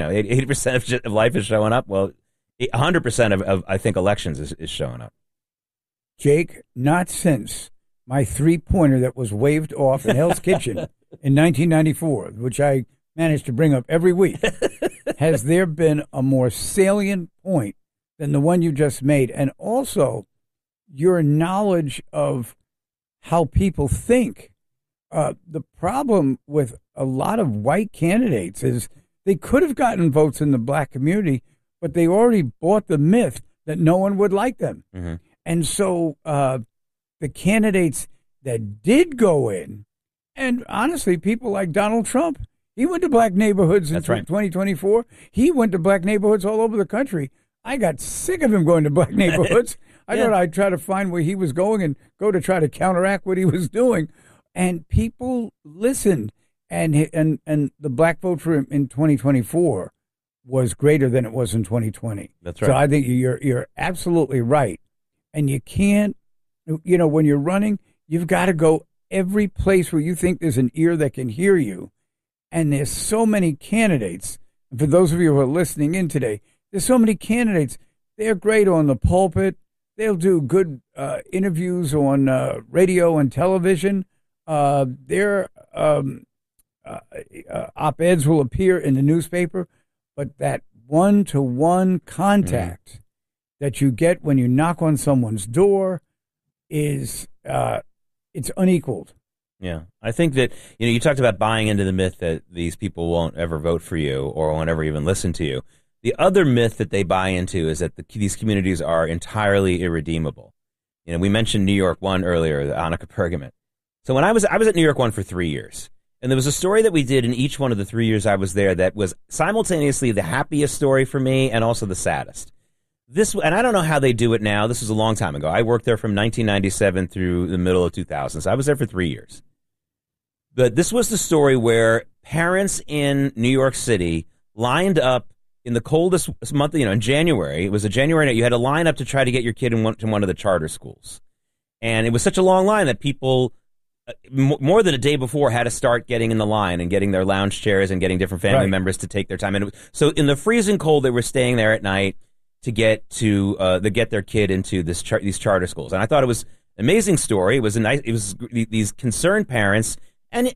80% of life is showing up. Well, 100% of I think elections is showing up. Jake, not since my three-pointer that was waved off in Hell's Kitchen in 1994, which I managed to bring up every week, has there been a more salient point than the one you just made. And also your knowledge of how people think. The problem with a lot of white candidates is they could have gotten votes in the black community, but they already bought the myth that no one would like them. Mm-hmm. And so the candidates that did go in, and honestly, people like Donald Trump, he went to black neighborhoods in 2024. He went to black neighborhoods all over the country. I got sick of him going to black neighborhoods. I thought I'd try to find where he was going and go to try to counteract what he was doing. And people listened. And the black vote for him in 2024 was greater than it was in 2020. That's right. So I think you're absolutely right. And you can't, when you're running, you've got to go every place where you think there's an ear that can hear you. And there's so many candidates. And for those of you who are listening in today, there's so many candidates. They're great on the pulpit. They'll do good interviews on radio and television. Their op-eds will appear in the newspaper. But that one-to-one contact that you get when you knock on someone's door is it's unequaled. Yeah, I think that you talked about buying into the myth that these people won't ever vote for you or won't ever even listen to you. The other myth that they buy into is that these communities are entirely irredeemable. We mentioned New York One earlier, the Annika Pergament. So when I was at New York One for 3 years, and there was a story that we did in each one of the 3 years I was there that was simultaneously the happiest story for me and also the saddest. And I don't know how they do it now. This was a long time ago. I worked there from 1997 through the middle of 2000. So I was there for 3 years. But this was the story where parents in New York City lined up in the coldest month, in January. It was a January night. You had to line up to try to get your kid to one of the charter schools. And it was such a long line that people, more than a day before, had to start getting in the line and getting their lounge chairs and getting different family members to take their time. And so in the freezing cold, they were staying there at night to get their kid into these charter schools. And I thought it was an amazing story. It was these concerned parents, and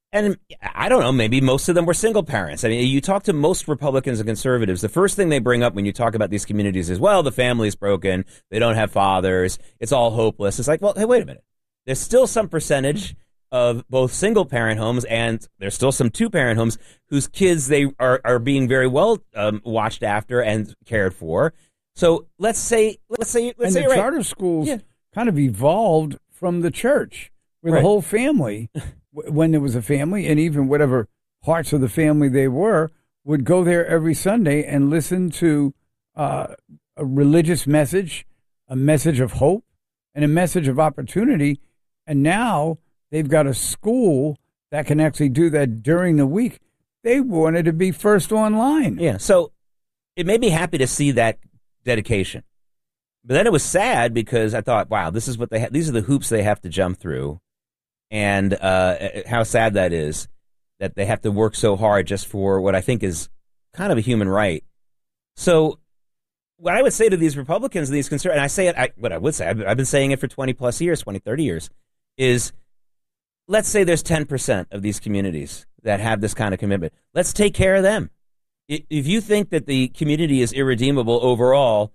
I don't know, maybe most of them were single parents. I mean, you talk to most Republicans and conservatives, the first thing they bring up when you talk about these communities is, well, the family's broken, they don't have fathers, it's all hopeless. It's like, well, hey, wait a minute. There's still some percentage of both single-parent homes, and there's still some two-parent homes whose kids they are being very well watched after and cared for. So let's say the charter schools kind of evolved from the church, where the whole family, when there was a family, and even whatever parts of the family they were, would go there every Sunday and listen to a religious message, a message of hope, and a message of opportunity. And now they've got a school that can actually do that during the week. They wanted to be first online. Yeah, so it made me happy to see that dedication. But then it was sad because I thought, wow, this is what these are the hoops they have to jump through. And how sad that is that they have to work so hard just for what I think is kind of a human right. So what I would say to these Republicans and these conservatives, and I say it, what I would say, I've been saying it for 20 plus years, 20, 30 years, is let's say there's 10% of these communities that have this kind of commitment. Let's take care of them. If you think that the community is irredeemable overall,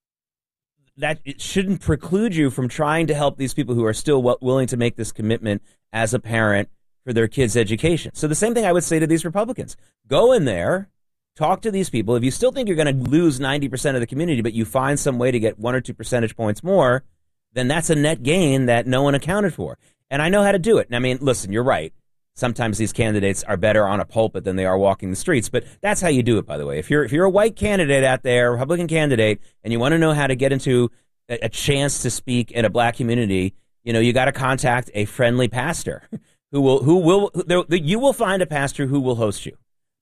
that it shouldn't preclude you from trying to help these people who are still willing to make this commitment as a parent for their kids' education. So the same thing I would say to these Republicans. Go in there, talk to these people. If you still think you're going to lose 90% of the community, but you find some way to get 1 or 2 percentage points more, then that's a net gain that no one accounted for. And I know how to do it. And I mean, listen, you're right. Sometimes these candidates are better on a pulpit than they are walking the streets. But that's how you do it, by the way. If you're a white candidate out there, Republican candidate, and you want to know how to get into a chance to speak in a black community, you got to contact a friendly pastor you will find a pastor who will host you,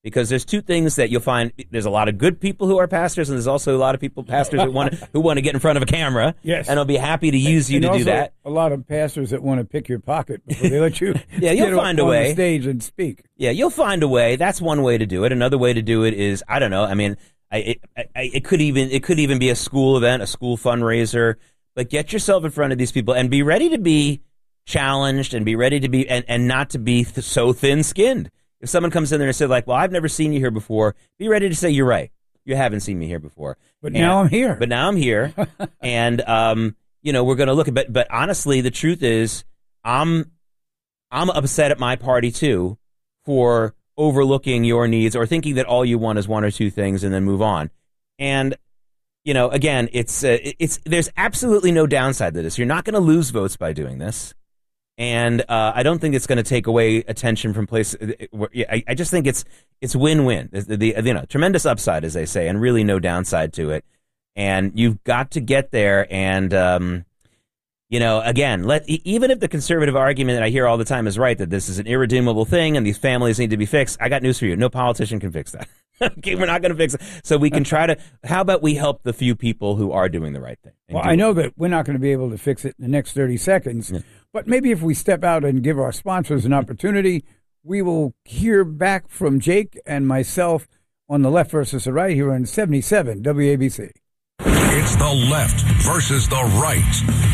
Because there's two things that you'll find. There's a lot of good people who are pastors, and there's also a lot of pastors who want to get in front of a camera. Yes. And I'll be happy to use you to do that. A lot of pastors that want to pick your pocket before they let you you'll find a way on the stage and speak. Yeah, you'll find a way. That's one way to do it. Another way to do it is, I don't know. I mean, it could even be a school event, a school fundraiser. But get yourself in front of these people and be ready to be challenged and be ready to be and not to be so thin-skinned. If someone comes in there and says, like, well, I've never seen you here before, be ready to say, you're right. You haven't seen me here before. Now I'm here. But now I'm here. And, we're going to look at, but honestly, the truth is, I'm upset at my party, too, for overlooking your needs or thinking that all you want is one or two things and then move on. And, again, there's absolutely no downside to this. You're not going to lose votes by doing this. And I don't think it's going to take away attention from places. I just think it's win-win. The tremendous upside, as they say, and really no downside to it. And you've got to get there. And again, even if the conservative argument that I hear all the time is right, that this is an irredeemable thing and these families need to be fixed, I got news for you. No politician can fix that. Okay, we're not going to fix it. So we can try to. How about we help the few people who are doing the right thing? Well, I know that we're not going to be able to fix it in the next 30 seconds. Yeah. But maybe if we step out and give our sponsors an opportunity, we will hear back from Jake and myself on the Left versus the Right here on 77 WABC. It's the left versus the right.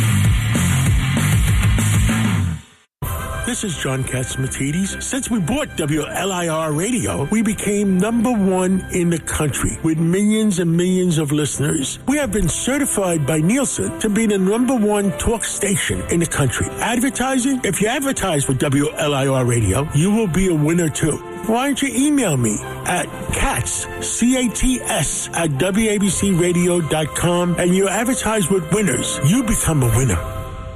This is John Catsimatidis. Since we bought WLIR Radio, we became number one in the country with millions and millions of listeners. We have been certified by Nielsen to be the number one talk station in the country. Advertising? If you advertise with WLIR Radio, you will be a winner too. Why don't you email me at CATS, C-A-T-S, at WABCRadio.com, and you advertise with winners. You become a winner.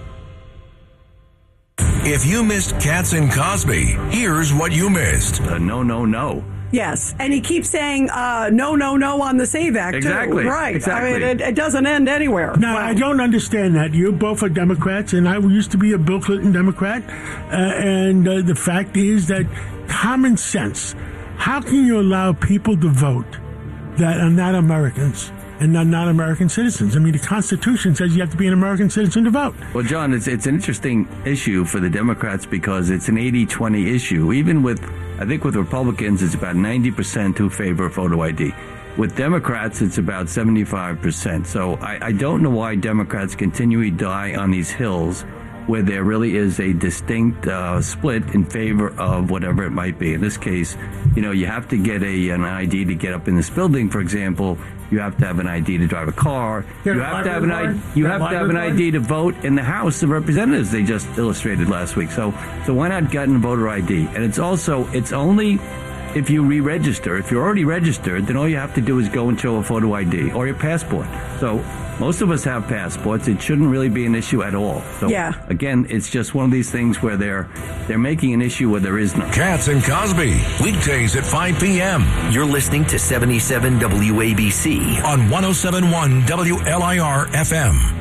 If you missed Katz and Cosby, here's what you missed. No. Yes, and he keeps saying no on the SAVE Act, exactly. Too. Right. Exactly. I mean, it doesn't end anywhere. No, I don't understand that. You both are Democrats, and I used to be a Bill Clinton Democrat. And the fact is that common sense, how can you allow people to vote that are not Americans? And not American citizens. I mean, the Constitution says you have to be an American citizen to vote. Well, John, it's an interesting issue for the Democrats because it's an 80-20 issue. Even I think with Republicans, it's about 90% who favor photo ID. With Democrats, it's about 75%. So I don't know why Democrats continually die on these hills where there really is a distinct split in favor of whatever it might be. In this case, you have to get an ID to get up in this building, for example. You have to have an ID to drive a car. You have to have an ID to vote in the House of Representatives. They just illustrated last week. So why not get a voter ID? And it's only if you re-register. If you're already registered, then all you have to do is go and show a photo ID or your passport. So most of us have passports. It shouldn't really be an issue at all. So again, it's just one of these things where they're making an issue where there is none. Katz and Cosby, weekdays at 5 p.m. You're listening to 77 WABC on 107.1 WLIR FM.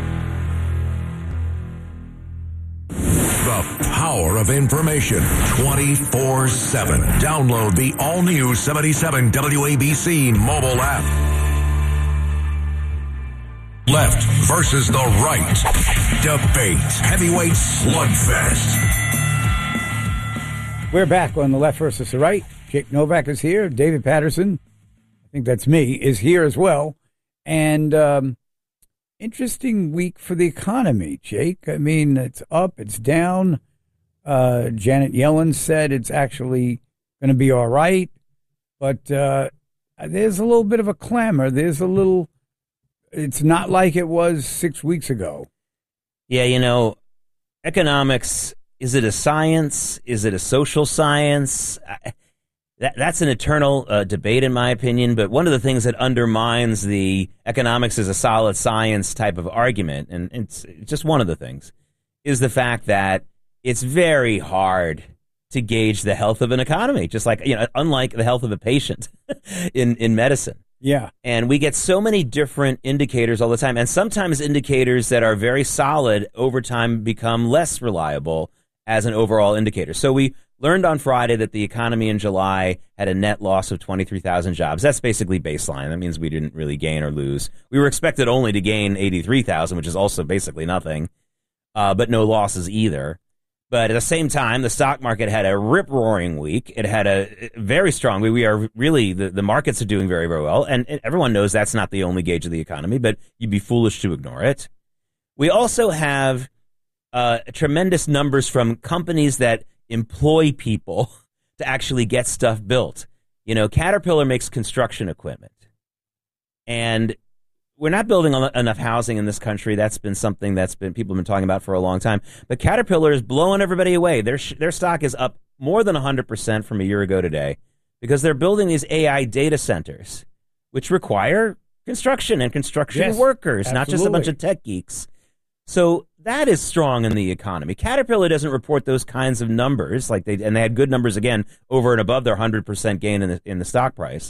The power of information 24/7. Download the all-new 77 WABC mobile app. Left versus the right. Debate. Heavyweight slugfest. We're back on the Left versus the Right. Jake Novak is here. David Patterson, I think that's me, is here as well. And interesting week for the economy, Jake. I mean, it's up, it's down. Janet Yellen said it's actually going to be all right. But there's a little bit of a clamor. It's not like it was 6 weeks ago. Yeah, economics, is it a science? Is it a social science? That's an eternal debate, in my opinion. But one of the things that undermines the economics as a solid science type of argument, and it's just one of the things, is the fact that it's very hard to gauge the health of an economy, just like, unlike the health of a patient in medicine. Yeah. And we get so many different indicators all the time. And sometimes indicators that are very solid over time become less reliable as an overall indicator. So we learned on Friday that the economy in July had a net loss of 23,000 jobs. That's basically baseline. That means we didn't really gain or lose. We were expected only to gain 83,000, which is also basically nothing, but no losses either. But at the same time, the stock market had a rip-roaring week. It had a very strong week. We are really, the markets are doing very, very well. And everyone knows that's not the only gauge of the economy, but you'd be foolish to ignore it. We also have tremendous numbers from companies that employ people to actually get stuff built. You know, Caterpillar makes construction equipment. And we're not building enough housing in this country. That's been something people have been talking about for a long time. But Caterpillar is blowing everybody away. Their stock is up more than 100% from a year ago today because they're building these AI data centers, which require construction and construction workers, absolutely. not just a bunch of tech geeks. So that is strong in the economy. Caterpillar doesn't report those kinds of numbers, and they had good numbers again over and above their 100% gain in the stock price.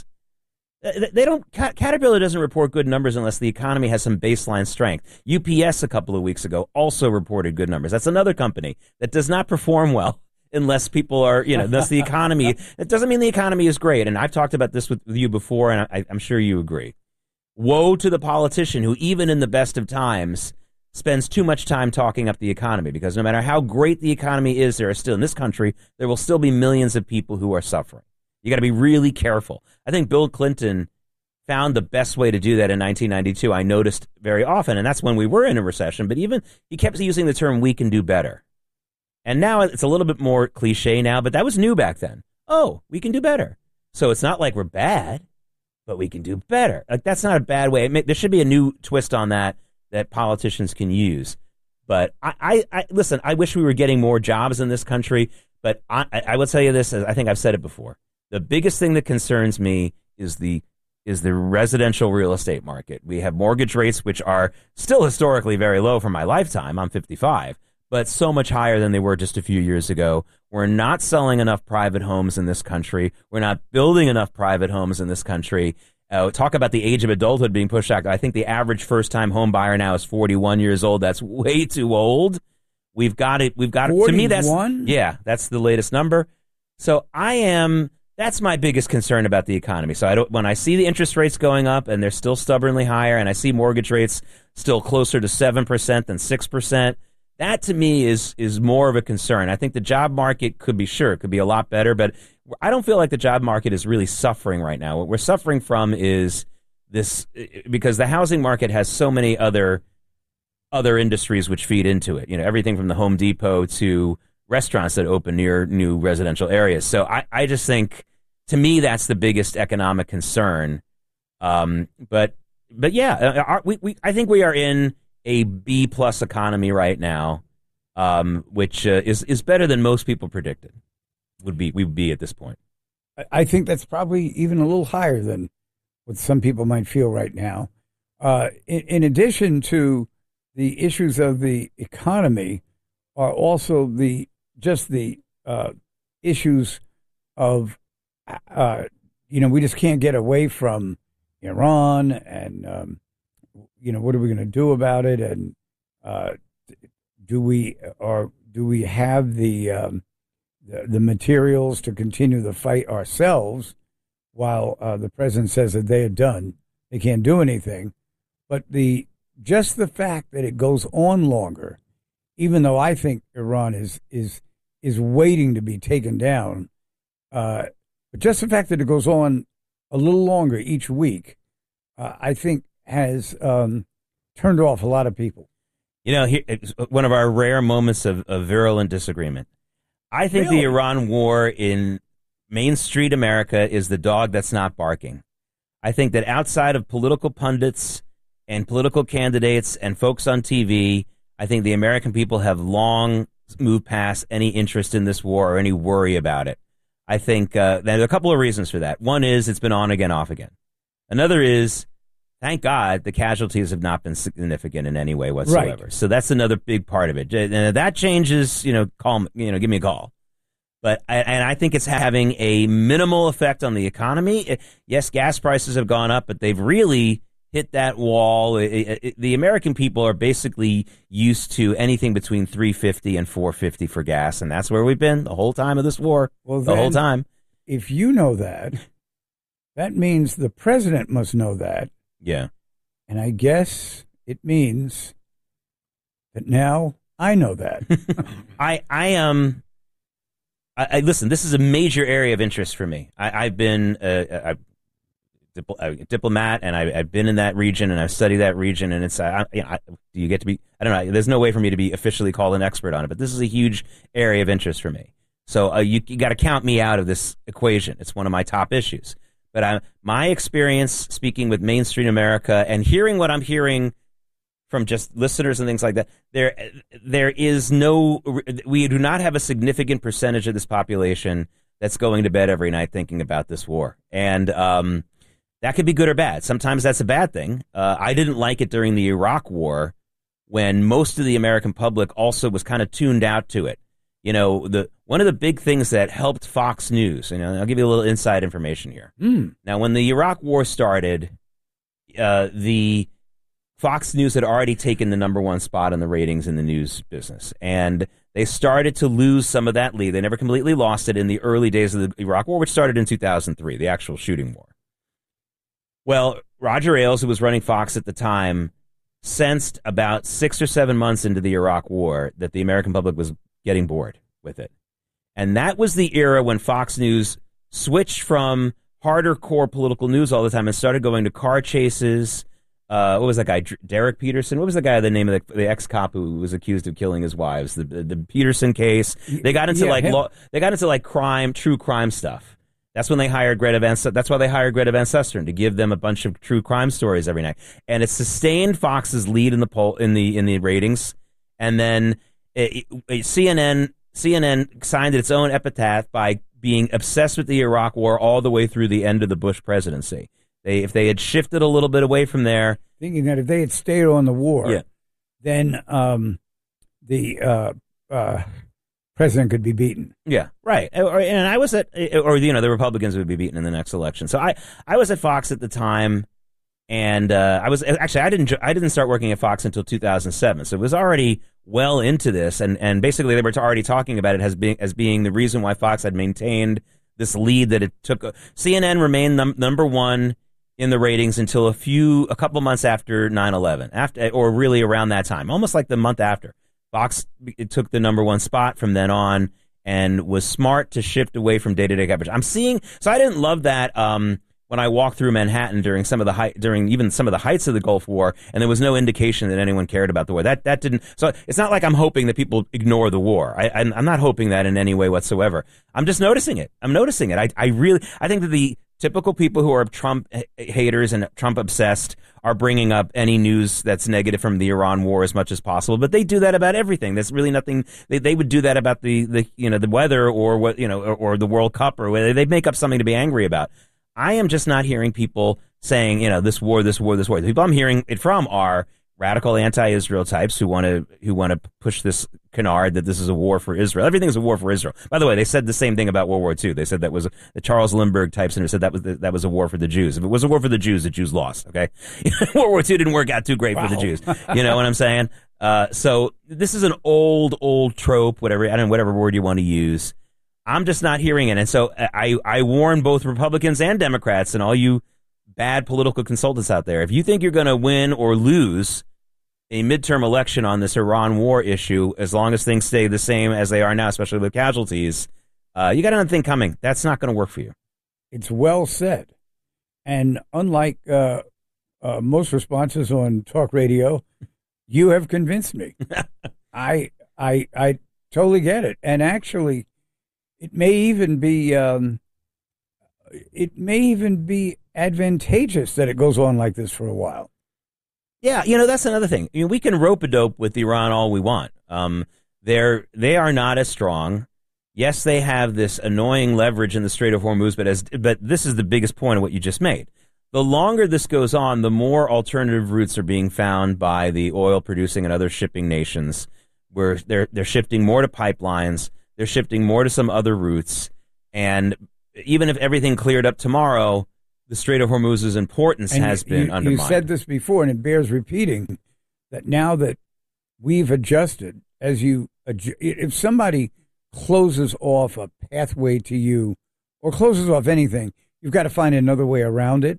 Caterpillar doesn't report good numbers unless the economy has some baseline strength. UPS a couple of weeks ago also reported good numbers. That's another company that does not perform well unless people are, unless the economy. It doesn't mean the economy is great. And I've talked about this with you before, and I'm sure you agree. Woe to the politician who, even in the best of times, spends too much time talking up the economy, because no matter how great the economy is, there will still be millions of people who are suffering. You got to be really careful. I think Bill Clinton found the best way to do that in 1992. I noticed very often, and that's when we were in a recession, but even he kept using the term, we can do better. And now it's a little bit more cliche now, but that was new back then. Oh, we can do better. So it's not like we're bad, but we can do better. Like, that's not a bad way. There should be a new twist on that politicians can use. But I listen, I wish we were getting more jobs in this country, but I will tell you this, I think I've said it before. The biggest thing that concerns me is the residential real estate market. We have mortgage rates which are still historically very low for my lifetime. I'm 55, but so much higher than they were just a few years ago. We're not selling enough private homes in this country. We're not building enough private homes in this country. Talk about the age of adulthood being pushed out. I think the average first-time home buyer now is 41 years old. That's way too old. We've got it. 41? To me, that's the latest number. So that's my biggest concern about the economy. So when I see the interest rates going up and they're still stubbornly higher, and I see mortgage rates still closer to 7% than 6%, that to me is more of a concern. I think the job market could be a lot better, but I don't feel like the job market is really suffering right now. What we're suffering from is this, because the housing market has so many other industries which feed into it. Everything from the Home Depot to restaurants that open near new residential areas. So I just think, to me, that's the biggest economic concern. But yeah, I think we are in a B+ economy right now, which is better than most people predicted. We would be at this point. I think that's probably even a little higher than what some people might feel right now. In addition to the issues of the economy, are also the issues of we just can't get away from Iran, and what are we going to do about it, and do we have the materials to continue the fight ourselves while the president says that they can't do anything. But just the fact that it goes on longer, even though I think Iran is waiting to be taken down, but just the fact that it goes on a little longer each week, I think has turned off a lot of people. It's one of our rare moments of virulent disagreement. I think the Iran war in Main Street America is the dog that's not barking. I think that outside of political pundits and political candidates and folks on TV, I think the American people have long moved past any interest in this war or any worry about it. I think there's a couple of reasons for that. One is it's been on again, off again. Another is, thank God, the casualties have not been significant in any way whatsoever. Right. So that's another big part of it. And if that changes, give me a call. But I think it's having a minimal effect on the economy. Yes, gas prices have gone up, but they've really hit that wall. The American people are basically used to anything between $3.50 and $4.50 for gas, and that's where we've been the whole time of this war. Well, the whole time. If you know that, that means the president must know that. Yeah. And I guess it means that now I know that. I listen, this is a major area of interest for me. I've been a diplomat, and I've been in that region, and I've studied that region, and it's do you get to be, I don't know, there's no way for me to be officially called an expert on it, but this is a huge area of interest for me. So you got to count me out of this equation. It's one of my top issues. But my experience speaking with mainstream America and hearing what I'm hearing from just listeners and things like that, we do not have a significant percentage of this population that's going to bed every night thinking about this war. And that could be good or bad. Sometimes that's a bad thing. I didn't like it during the Iraq War when most of the American public also was kind of tuned out to it. You know, one of the big things that helped Fox News, and I'll give you a little inside information here. Now, when the Iraq War started, the Fox News had already taken the #1 spot in the ratings in the news business, and they started to lose some of that lead. They never completely lost it in the early days of the Iraq War, which started in 2003, the actual shooting war. Well, Roger Ailes, who was running Fox at the time, sensed about 6 or 7 months into the Iraq War that the American public was getting bored with it. And that was the era when Fox News switched from harder core political news all the time and started going to car chases. What was that guy, Derek Peterson? What was the guy, the name of the ex-cop who was accused of killing his wives? The Peterson case. They got into true crime stuff. That's when they hired Greta Van. That's why they hired Greta Van Susteren, to give them a bunch of true crime stories every night. And it sustained Fox's lead in the poll in the ratings. And then CNN signed its own epitaph by being obsessed with the Iraq War all the way through the end of the Bush presidency. If they had shifted a little bit away from there, thinking that if they had stayed on the war, then the president could be beaten. Yeah, right. And I was the Republicans would be beaten in the next election. So I was at Fox at the time. And I didn't start working at Fox until 2007, so it was already well into this, and basically they were already talking about it as being the reason why Fox had maintained this lead that it took. CNN remained number one in the ratings until a couple months after 9/11, or really around that time, almost like the month after. Fox took the #1 spot from then on, and was smart to shift away from day-to-day coverage. So I didn't love that. When I walked through Manhattan during even some of the heights of the Gulf War, and there was no indication that anyone cared about the war. That didn't. So it's not like I'm hoping that people ignore the war. I'm not hoping that in any way whatsoever. I'm just noticing it. I'm noticing it. I think that the typical people who are Trump haters and Trump obsessed are bringing up any news that's negative from the Iran war as much as possible. But they do that about everything. There's really nothing. They would do that about the weather or or the World Cup or whether they make up something to be angry about. I am just not hearing people saying, this war. The people I'm hearing it from are radical anti-Israel types who want to push this canard that this is a war for Israel. Everything is a war for Israel. By the way, they said the same thing about World War II. They said that was the Charles Lindbergh types, and said that was a war for the Jews. If it was a war for the Jews lost. Okay, World War II didn't work out too great for the Jews. You know what I'm saying? So this is an old trope, whatever word you want to use. I'm just not hearing it. And so I warn both Republicans and Democrats and all you bad political consultants out there, if you think you're going to win or lose a midterm election on this Iran war issue, as long as things stay the same as they are now, especially with casualties, you got another thing coming. That's not going to work for you. It's well said. And unlike most responses on talk radio, you have convinced me. I totally get it. And actually, it may even be advantageous that it goes on like this for a while. Yeah, that's another thing. We can rope-a-dope with Iran all we want. They are not as strong. Yes, they have this annoying leverage in the Strait of Hormuz, but this is the biggest point of what you just made. The longer this goes on, the more alternative routes are being found by the oil-producing and other shipping nations, where they're shifting more to pipelines. They're shifting more to some other routes, and even if everything cleared up tomorrow, the Strait of Hormuz's importance has been undermined. You said this before, and it bears repeating, that now that we've adjusted, if somebody closes off a pathway to you or closes off anything, you've got to find another way around it.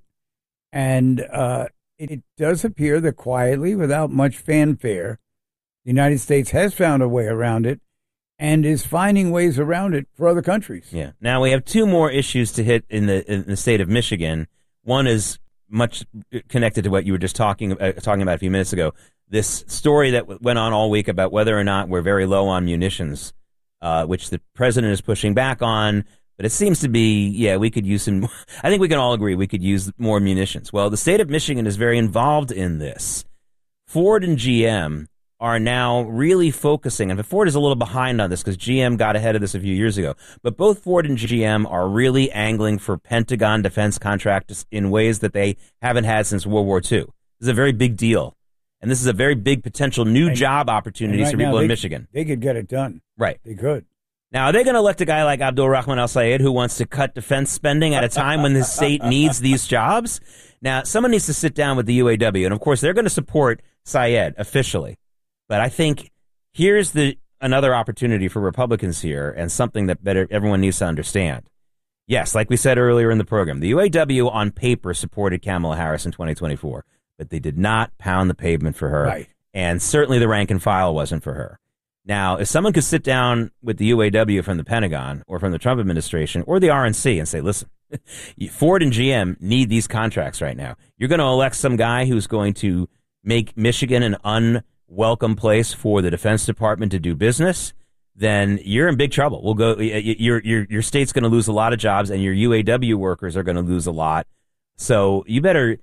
And it does appear that quietly, without much fanfare, the United States has found a way around it and is finding ways around it for other countries. Yeah. Now we have two more issues to hit in the state of Michigan. One is much connected to what you were just talking about a few minutes ago. This story that went on all week about whether or not we're very low on munitions, which the president is pushing back on. But it seems to be, we could use some. I think we can all agree we could use more munitions. Well, the state of Michigan is very involved in this. Ford and GM are now really focusing, and Ford is a little behind on this because GM got ahead of this a few years ago, but both Ford and GM are really angling for Pentagon defense contracts in ways that they haven't had since World War II. This is a very big deal, and this is a very big potential new job opportunities for people in Michigan. They could get it done. Right. They could. Now, are they going to elect a guy like Abdul Rahman al-Sayed who wants to cut defense spending at a time when the state needs these jobs? Now, someone needs to sit down with the UAW, and of course, they're going to support Sayed officially. But I think here's another opportunity for Republicans here, and something that everyone needs to understand. Yes, like we said earlier in the program, the UAW on paper supported Kamala Harris in 2024, but they did not pound the pavement for her, right. And certainly the rank and file wasn't for her. Now, if someone could sit down with the UAW from the Pentagon or from the Trump administration or the RNC and say, listen, Ford and GM need these contracts right now. You're going to elect some guy who's going to make Michigan an unwelcome place for the Defense Department to do business, then you're in big trouble. We'll go. Your state's going to lose a lot of jobs, and your UAW workers are going to lose a lot. So you better,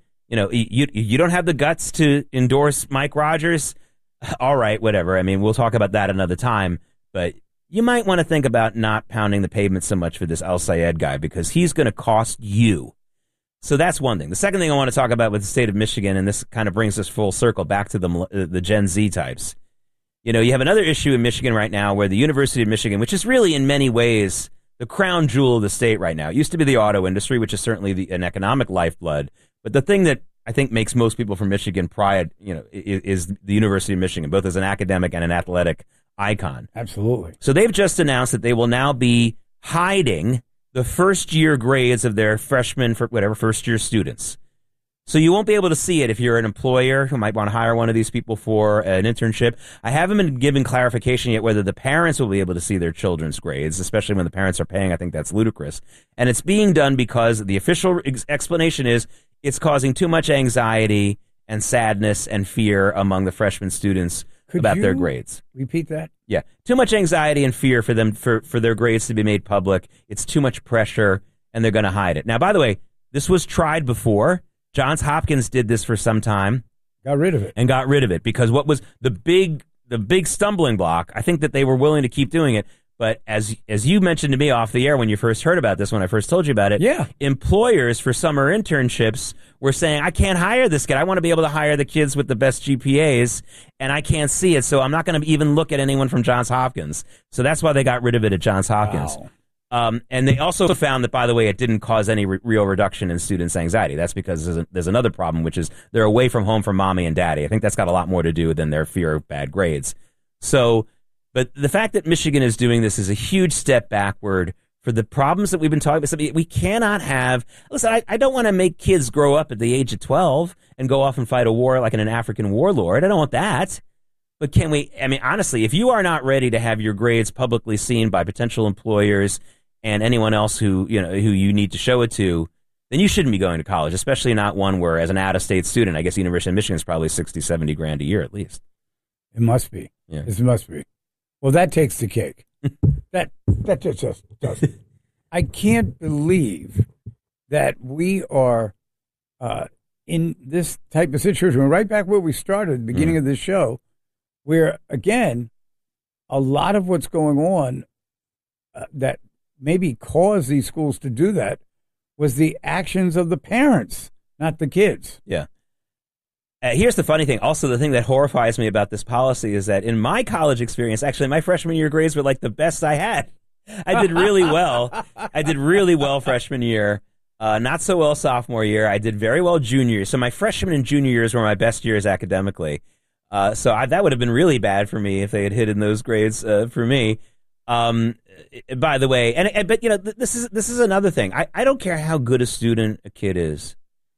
you don't have the guts to endorse Mike Rogers. All right, whatever. I mean, we'll talk about that another time. But you might want to think about not pounding the pavement so much for this al-Sayed guy because he's going to cost you. So that's one thing. The second thing I want to talk about with the state of Michigan, and this kind of brings us full circle back to the Gen Z types. You have another issue in Michigan right now where the University of Michigan, which is really in many ways the crown jewel of the state right now. It used to be the auto industry, which is certainly an economic lifeblood. But the thing that I think makes most people from Michigan pride, is the University of Michigan, both as an academic and an athletic icon. Absolutely. So they've just announced that they will now be hiding the first-year grades of their first-year students. So you won't be able to see it if you're an employer who might want to hire one of these people for an internship. I haven't been given clarification yet whether the parents will be able to see their children's grades, especially when the parents are paying. I think that's ludicrous. And it's being done because the official explanation is it's causing too much anxiety and sadness and fear among the freshman students about their grades. Repeat that? Yeah. Too much anxiety and fear for them for their grades to be made public. It's too much pressure, and they're going to hide it. Now, by the way, this was tried before. Johns Hopkins did this for some time. Got rid of it. Because what was the big stumbling block, I think that they were willing to keep doing it. But as you mentioned to me off the air when you first heard about this, when I first told you about it, employers for summer internships were saying, I can't hire this kid. I want to be able to hire the kids with the best GPAs, and I can't see it, so I'm not going to even look at anyone from Johns Hopkins. So that's why they got rid of it at Johns Hopkins. Wow. And they also found that, by the way, it didn't cause any real reduction in students' anxiety. That's because there's another problem, which is they're away from home from mommy and daddy. I think that's got a lot more to do than their fear of bad grades. But the fact that Michigan is doing this is a huge step backward for the problems that we've been talking about. We cannot have... Listen, I don't want to make kids grow up at the age of 12 and go off and fight a war like an African warlord. I don't want that. But can we... I mean, honestly, if you are not ready to have your grades publicly seen by potential employers and anyone else who you need to show it to, then you shouldn't be going to college, especially not one where, as an out-of-state student, I guess the University of Michigan is probably $60,000-$70,000 a year at least. It must be. Yeah. It must be. Well, that takes the cake. that just doesn't. I can't believe that we are in this type of situation. We're right back where we started at the beginning of this show, where, again, a lot of what's going on that maybe caused these schools to do that was the actions of the parents, not the kids. Yeah. Here's the funny thing. Also, the thing that horrifies me about this policy is that in my college experience, actually, my freshman year grades were like the best I had. I did really well. freshman year. Not so well sophomore year. I did very well junior year. So my freshman and junior years were my best years academically. That would have been really bad for me if they had hidden those grades for me. By the way, but this is another thing. I don't care how good a student a kid is.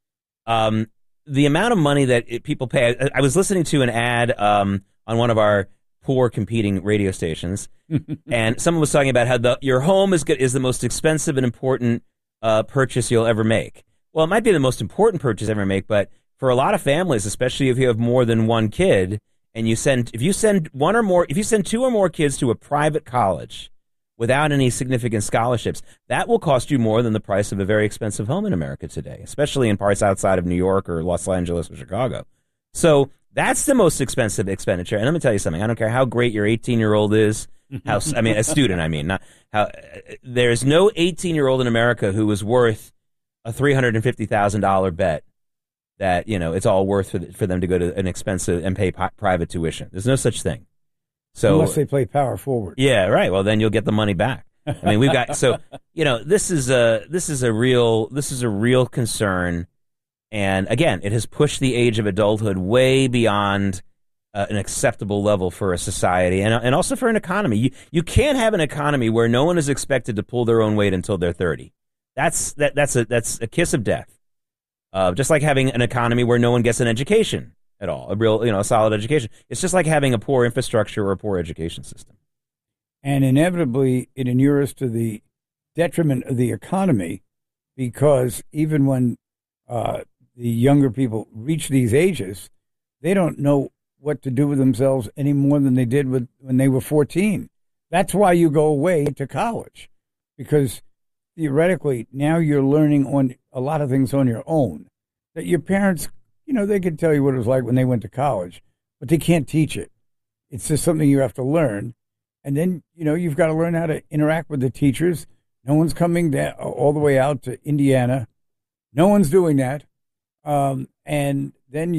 The amount of money that people pay. I was listening to an ad on one of our poor competing radio stations, and someone was talking about how your home is the most expensive and important purchase you'll ever make. Well, it might be the most important purchase ever make, but for a lot of families, especially if you have more than one kid, and if you send two or more kids to a private college without any significant scholarships, that will cost you more than the price of a very expensive home in America today, especially in parts outside of New York or Los Angeles or Chicago. So that's the most expensive expenditure. And let me tell you something. I don't care how great your 18-year-old is. A student, not how. There's no 18-year-old in America who is worth a $350,000 bet that, it's all worth for them to go to an expensive and pay private tuition. There's no such thing. So unless they play power forward. Yeah, right. Well, then you'll get the money back. I mean, we've got this is a real concern, and again, it has pushed the age of adulthood way beyond an acceptable level for a society and also for an economy. You can't have an economy where no one is expected to pull their own weight until they're 30. That's a kiss of death. Just like having an economy where no one gets an education at all, a solid education. It's just like having a poor infrastructure or a poor education system. And inevitably, it inures to the detriment of the economy, because even when the younger people reach these ages, they don't know what to do with themselves any more than they did when they were 14. That's why you go away to college, because theoretically now you're learning on a lot of things on your own that your parents, they could tell you what it was like when they went to college, but they can't teach it. It's just something you have to learn. And then, you've got to learn how to interact with the teachers. No one's coming down all the way out to Indiana. No one's doing that. And then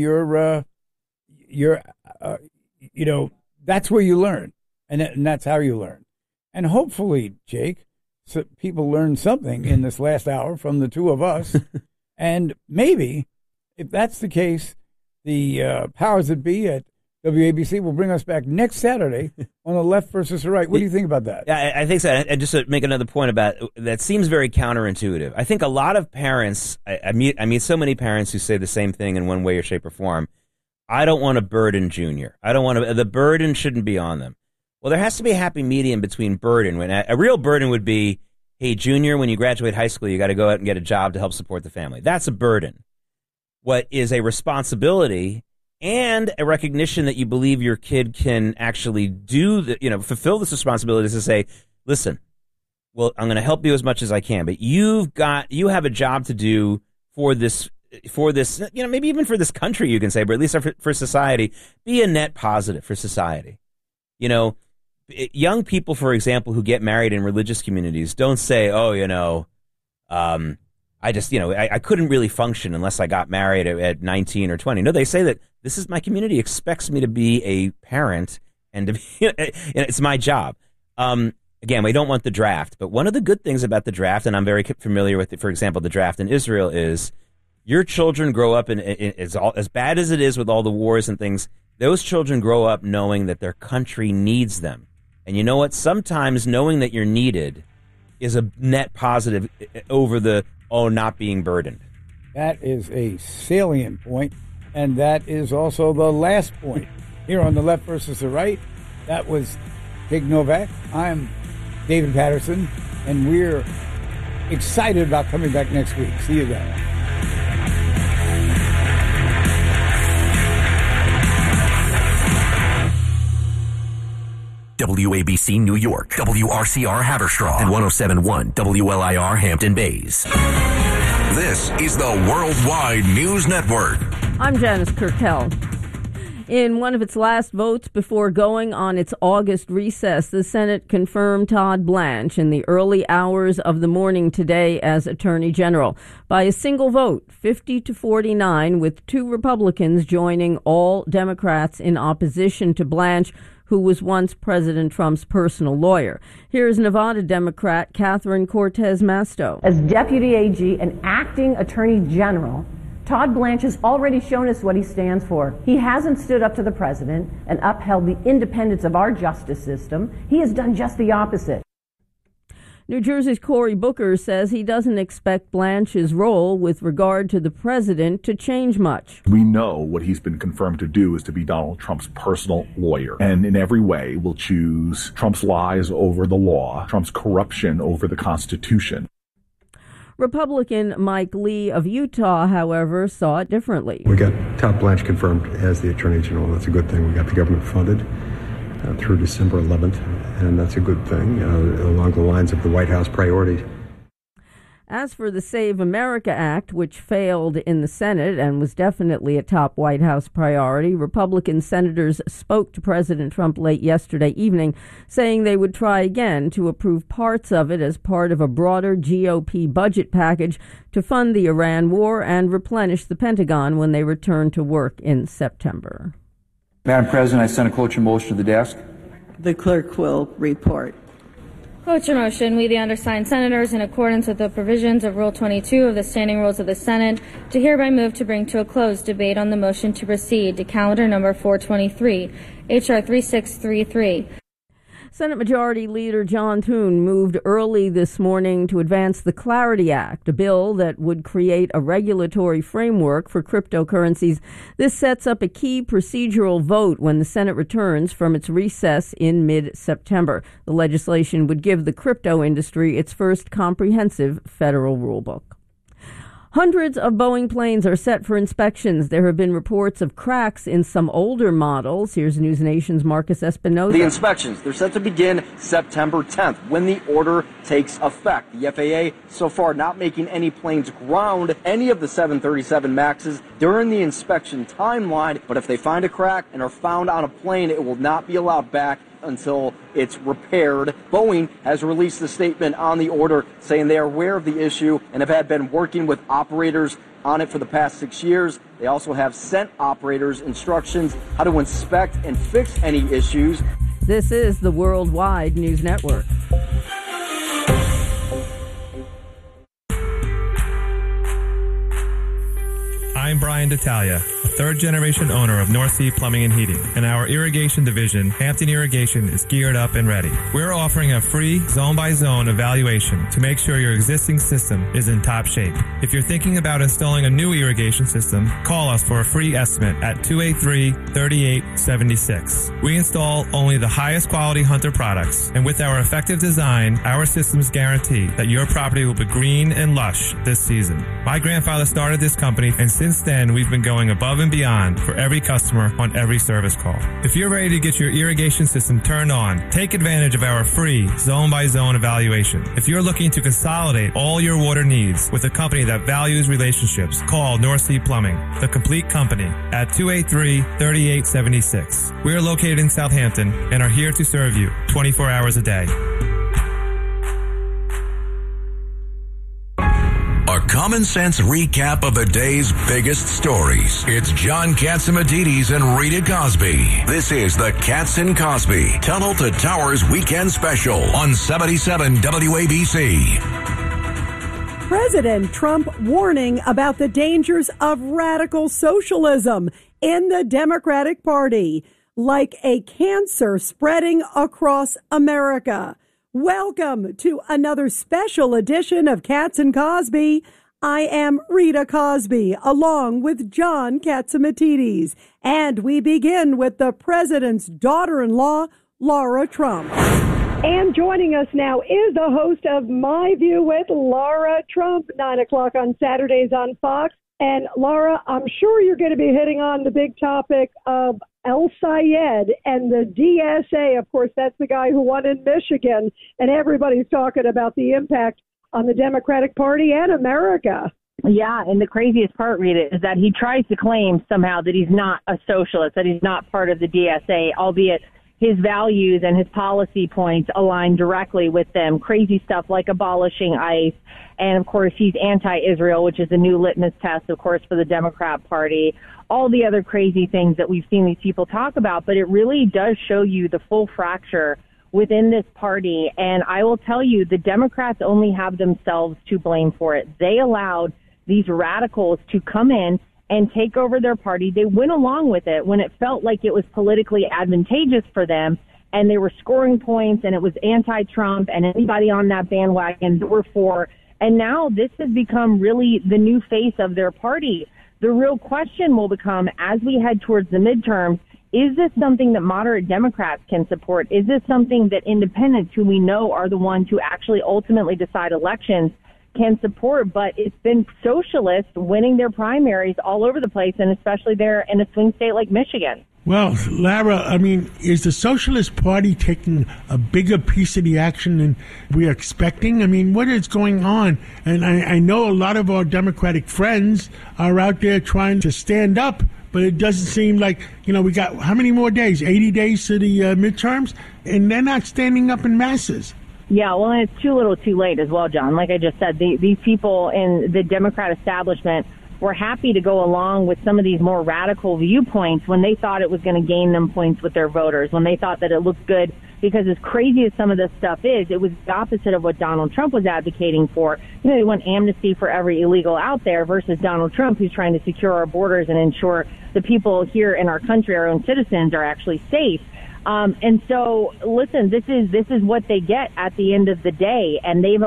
that's where you learn. And that's how you learn. And hopefully, Jake, so people learn something in this last hour from the two of us. And maybe, if that's the case, the powers that be at WABC will bring us back next Saturday on the left versus the right. What do you think about that? Yeah, I think so. And just to make another point about that, seems very counterintuitive. I think a lot of parents, I meet so many parents who say the same thing in one way or shape or form. I don't want to burden Junior. The burden shouldn't be on them. Well, there has to be a happy medium between burden. When a real burden would be, hey, Junior, when you graduate high school, you got to go out and get a job to help support the family. That's a burden. What is a responsibility and a recognition that you believe your kid can actually fulfill this responsibility is to say, listen, well, I'm going to help you as much as I can, but you have a job to do for this, maybe even for this country, you can say, but at least for society, be a net positive for society. Young people, for example, who get married in religious communities don't say, I couldn't really function unless I got married at 19 or 20. No, they say that my community expects me to be a parent and to be, it's my job. Again, we don't want the draft, but one of the good things about the draft, and I'm very familiar with it, for example, the draft in Israel, is your children grow up as bad as it is with all the wars and things, those children grow up knowing that their country needs them. And you know what? Sometimes knowing that you're needed is a net positive over the not being burdened. That is a salient point, and that is also the last point here on the left versus the right. That was Jake Novak. I'm David Patterson, and we're excited about coming back next week. See you then. WABC New York, WRCR Haverstraw, and 107.1 WLIR Hampton Bays. This is the Worldwide News Network. I'm Janice Kurtel. In one of its last votes before going on its August recess, the Senate confirmed Todd Blanche in the early hours of the morning today as Attorney General by a single vote, 50-49, with two Republicans joining all Democrats in opposition to Blanche, who was once President Trump's personal lawyer. Here's Nevada Democrat Catherine Cortez Masto. As Deputy AG and Acting Attorney General, Todd Blanche has already shown us what he stands for. He hasn't stood up to the president and upheld the independence of our justice system. He has done just the opposite. New Jersey's Cory Booker says he doesn't expect Blanche's role with regard to the president to change much. We know what he's been confirmed to do is to be Donald Trump's personal lawyer, and in every way will choose Trump's lies over the law, Trump's corruption over the Constitution. Republican Mike Lee of Utah, however, saw it differently. We got Todd Blanche confirmed as the Attorney General. That's a good thing. We got the government funded through December 11th, and that's a good thing along the lines of the White House priorities. As for the Save America Act, which failed in the Senate and was definitely a top White House priority, Republican senators spoke to President Trump late yesterday evening, saying they would try again to approve parts of it as part of a broader GOP budget package to fund the Iran war and replenish the Pentagon when they return to work in September. Madam President, I send a cloture motion to the desk. The clerk will report. Cloture motion, we the undersigned senators, in accordance with the provisions of Rule 22 of the Standing Rules of the Senate, to hereby move to bring to a close debate on the motion to proceed to calendar number 423, H.R. 3633. Senate Majority Leader John Thune moved early this morning to advance the Clarity Act, a bill that would create a regulatory framework for cryptocurrencies. This sets up a key procedural vote when the Senate returns from its recess in mid-September. The legislation would give the crypto industry its first comprehensive federal rulebook. Hundreds of Boeing planes are set for inspections. There have been reports of cracks in some older models. Here's News Nation's Marcus Espinoza. The inspections, they're set to begin September 10th when the order takes effect. The FAA so far not making any planes ground any of the 737 MAXs during the inspection timeline. But if they find a crack and are found on a plane, it will not be allowed back until it's repaired. Boeing has released a statement on the order saying they are aware of the issue and have been working with operators on it for the past 6 years. They also have sent operators instructions how to inspect and fix any issues. This is the Worldwide News Network. I'm Brian D'Italia, a third-generation owner of North Sea Plumbing and Heating, and our irrigation division, Hampton Irrigation, is geared up and ready. We're offering a free zone-by-zone evaluation to make sure your existing system is in top shape. If you're thinking about installing a new irrigation system, call us for a free estimate at 283-3876. We install only the highest quality Hunter products, and with our effective design, our systems guarantee that your property will be green and lush this season. My grandfather started this company, and since then, we've been going above and beyond for every customer on every service call. If you're ready to get your irrigation system turned on, take advantage of our free zone-by-zone evaluation. If you're looking to consolidate all your water needs with a company that values relationships, call North Sea Plumbing, the complete company, at 283-3876. We are located in Southampton and are here to serve you 24 hours a day. A common sense recap of the day's biggest stories. It's John Catsimatidis and Rita Cosby. This is the Cats and Cosby Tunnel to Towers Weekend Special on 77 WABC. President Trump warning about the dangers of radical socialism in the Democratic Party, like a cancer spreading across America. Welcome to another special edition of Cats and Cosby. I am Rita Cosby, along with John Catsimatidis, and we begin with the president's daughter-in-law, Laura Trump. And joining us now is the host of My View with Laura Trump, 9 o'clock on Saturdays on Fox. And Laura, I'm sure you're going to be hitting on the big topic of El Sayed and the DSA. Of course, that's the guy who won in Michigan, and everybody's talking about the impact on the Democratic Party and America. Yeah, and the craziest part, Rita, is that he tries to claim somehow that he's not a socialist, that he's not part of the DSA, albeit his values and his policy points align directly with them. Crazy stuff like abolishing ICE. And, of course, he's anti-Israel, which is a new litmus test, of course, for the Democrat Party. All the other crazy things that we've seen these people talk about. But it really does show you the full fracture within this party. And I will tell you, the Democrats only have themselves to blame for it. They allowed these radicals to come in and take over their party. They went along with it when it felt like it was politically advantageous for them, and they were scoring points, and it was anti-Trump, and anybody on that bandwagon were for. And now this has become really the new face of their party. The real question will become, as we head towards the midterms, is this something that moderate Democrats can support? Is this something that independents, who we know are the ones who actually ultimately decide elections, can support? But it's been socialists winning their primaries all over the place, and especially there in a swing state like Michigan. Well, Lara, I mean, is the Socialist Party taking a bigger piece of the action than we're expecting? I mean, what is going on? And I know a lot of our Democratic friends are out there trying to stand up, but it doesn't seem like, we got how many more days? 80 days to the midterms? And they're not standing up in masses. Yeah, well, and it's too little too late as well, John. Like I just said, these people in the Democrat establishment were happy to go along with some of these more radical viewpoints when they thought it was going to gain them points with their voters, when they thought that it looked good, because as crazy as some of this stuff is, it was the opposite of what Donald Trump was advocating for. They want amnesty for every illegal out there versus Donald Trump, who's trying to secure our borders and ensure the people here in our country, our own citizens, are actually safe. And so, listen, this is what they get at the end of the day, and they've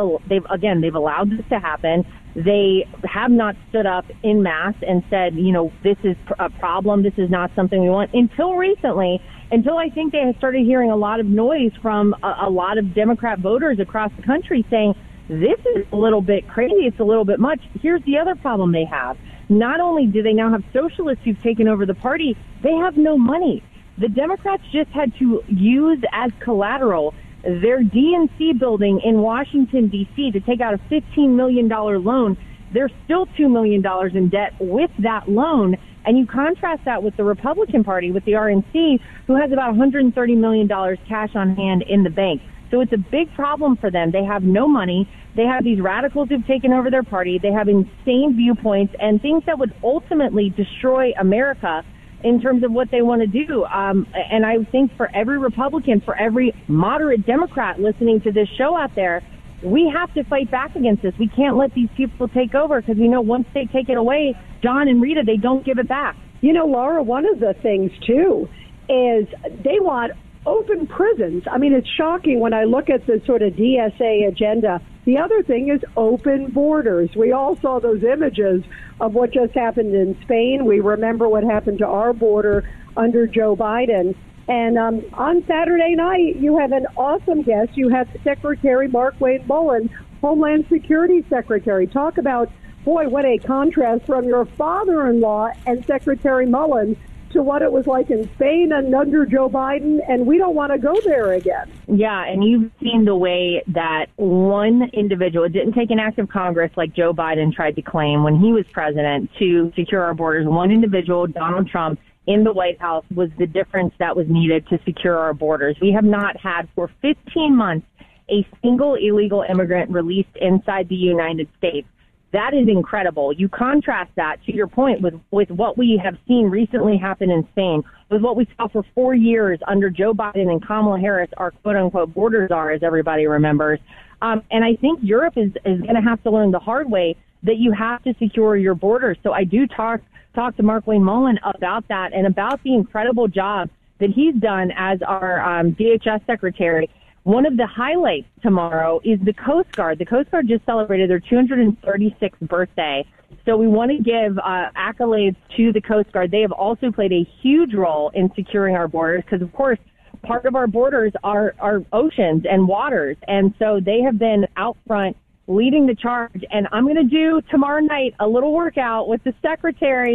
allowed this to happen. They have not stood up en masse and said, this is a problem. This is not something we want, until recently, until I think they started hearing a lot of noise from a lot of Democrat voters across the country saying, this is a little bit crazy. It's a little bit much. Here's the other problem they have. Not only do they now have socialists who've taken over the party, they have no money. The Democrats just had to use as collateral their DNC building in Washington, D.C. to take out a $15 million loan. They're still $2 million in debt with that loan. And you contrast that with the Republican Party, with the RNC, who has about $130 million cash on hand in the bank. So it's a big problem for them. They have no money. They have these radicals who've taken over their party. They have insane viewpoints and things that would ultimately destroy America in terms of what they want to do. And I think for every Republican, for every moderate Democrat listening to this show out there, we have to fight back against this. We can't let these people take over, because we know once they take it away, John and Rita, they don't give it back. Laura, one of the things, too, is they want open prisons. I mean, it's shocking when I look at the sort of DSA agenda. The other thing is open borders. We all saw those images of what just happened in Spain. We remember what happened to our border under Joe Biden. And on Saturday night, you have an awesome guest. You have Secretary Markwayne Mullin, Homeland Security Secretary. Talk about, boy, what a contrast from your father-in-law and Secretary Mullin to what it was like in Spain and under Joe Biden, and we don't want to go there again. Yeah, and you've seen the way that one individual, it didn't take an act of Congress like Joe Biden tried to claim when he was president to secure our borders. One individual, Donald Trump, in the White House was the difference that was needed to secure our borders. We have not had for 15 months a single illegal immigrant released inside the United States. That is incredible. You contrast that, to your point, with what we have seen recently happen in Spain, with what we saw for 4 years under Joe Biden and Kamala Harris, our quote-unquote border czar, as everybody remembers. And I think Europe is going to have to learn the hard way that you have to secure your borders. So I do talk to Markwayne Mullin about that and about the incredible job that he's done as our DHS secretary. One of the highlights tomorrow is the Coast Guard. The Coast Guard just celebrated their 236th birthday. So we want to give accolades to the Coast Guard. They have also played a huge role in securing our borders because, of course, part of our borders are oceans and waters. And so they have been out front leading the charge. And I'm going to do tomorrow night a little workout with the secretary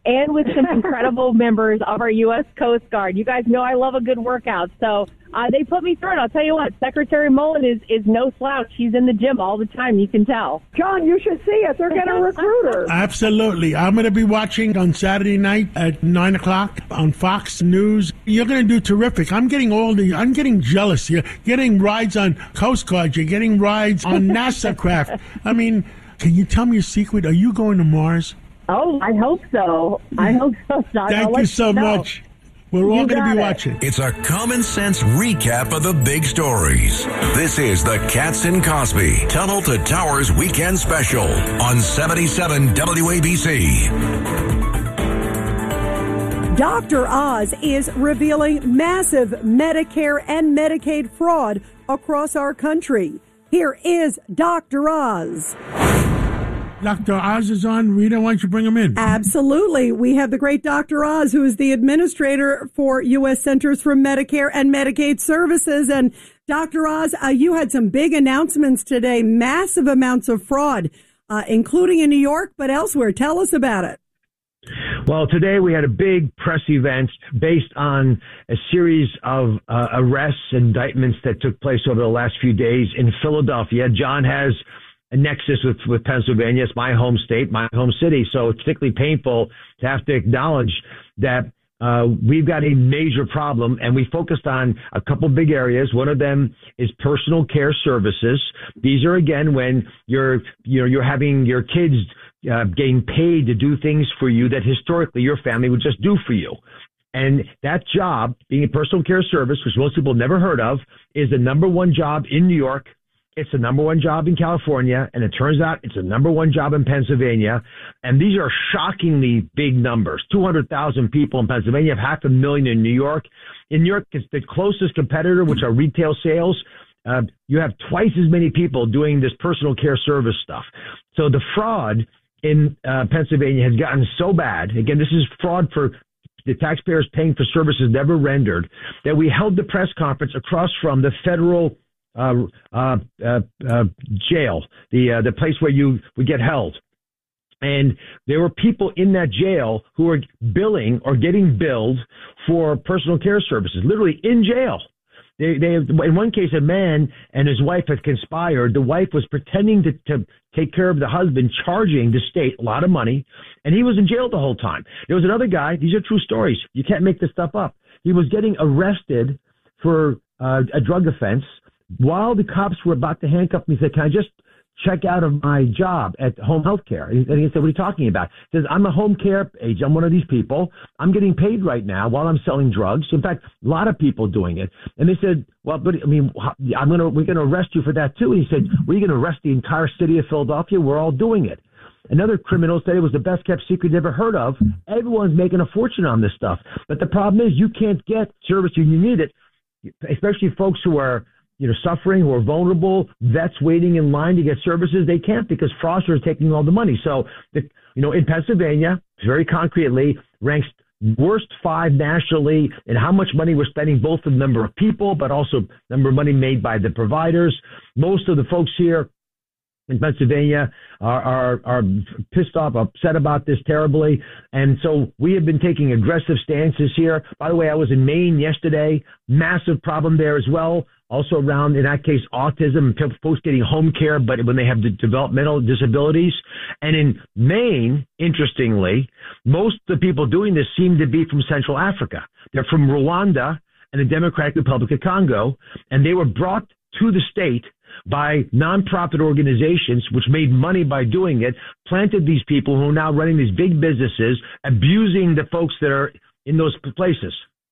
and with some incredible members of our U.S. Coast Guard. You guys know I love a good workout, so they put me through it. I'll tell you what, Secretary Mullen is no slouch. He's in the gym all the time. You can tell. John, you should see it. They're getting recruiters. Absolutely. I'm going to be watching on Saturday night at 9 o'clock on Fox News. You're going to do terrific. I'm getting jealous. You're getting rides on Coast Guard. You're getting rides on NASA craft. I mean, can you tell me a secret? Are you going to Mars? Oh, I hope so. John. Thank you so much. We're all going to be watching. It's a common sense recap of the big stories. This is the Katz and Cosby Tunnel to Towers Weekend Special on 77 WABC. Dr. Oz is revealing massive Medicare and Medicaid fraud across our country. Here is Dr. Oz. Dr. Oz is on. Rita, why don't you bring him in? Absolutely. We have the great Dr. Oz, who is the administrator for U.S. Centers for Medicare and Medicaid Services. And Dr. Oz, you had some big announcements today, massive amounts of fraud, including in New York, but elsewhere. Tell us about it. Well, today we had a big press event based on a series of arrests, indictments that took place over the last few days in Philadelphia. John has a nexus with Pennsylvania. It's my home state, my home city. So it's particularly painful to have to acknowledge that we've got a major problem, and we focused on a couple big areas. One of them is personal care services. These are, again, when you're having your kids getting paid to do things for you that historically your family would just do for you. And that job, being a personal care service, which most people never heard of, is the number one job in New York. It's the number one job in California, and it turns out it's the number one job in Pennsylvania. And these are shockingly big numbers. 200,000 people in Pennsylvania, 500,000 in New York. In New York, it's the closest competitor, which are retail sales. You have twice as many people doing this personal care service stuff. So the fraud in Pennsylvania has gotten so bad. Again, this is fraud for the taxpayers paying for services never rendered, that we held the press conference across from the federal jail, the place where you would get held. And there were people in that jail who were billing or getting billed for personal care services, literally in jail. They in one case, a man and his wife had conspired. The wife was pretending to take care of the husband, charging the state a lot of money, and he was in jail the whole time. There was another guy. These are true stories. You can't make this stuff up. He was getting arrested for a drug offense. While the cops were about to handcuff him, he said, "Can I just check out of my job at home health care?" And he said, "What are you talking about?" He says, "I'm a home care agent. I'm one of these people. I'm getting paid right now while I'm selling drugs." In fact, a lot of people doing it. And they said, "Well, but I mean, we're going to arrest you for that too." And he said, "We're going to arrest the entire city of Philadelphia. We're all doing it." Another criminal said it was the best kept secret never heard of. Everyone's making a fortune on this stuff. But the problem is you can't get service when you need it, especially folks who are suffering, who are vulnerable, vets waiting in line to get services. They can't because fraudsters are taking all the money. So, in Pennsylvania, very concretely, ranks worst 5 nationally in how much money we're spending, both the number of people, but also number of money made by the providers. Most of the folks here in Pennsylvania are pissed off, upset about this terribly. And so we have been taking aggressive stances here. By the way, I was in Maine yesterday. Massive problem there as well. Also around, in that case, autism, folks getting home care, but when they have the developmental disabilities. And in Maine, interestingly, most of the people doing this seem to be from Central Africa. They're from Rwanda and the Democratic Republic of Congo, and they were brought to the state by nonprofit organizations which made money by doing it, planted these people who are now running these big businesses, abusing the folks that are in those places.